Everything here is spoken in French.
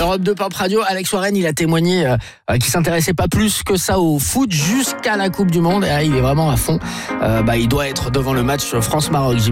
Europe 2 Pop Radio, Alex Warren, il a témoigné qu'il s'intéressait pas plus que ça au foot jusqu'à la Coupe du Monde. Et il est vraiment à fond. Il doit être devant le match France-Maroc.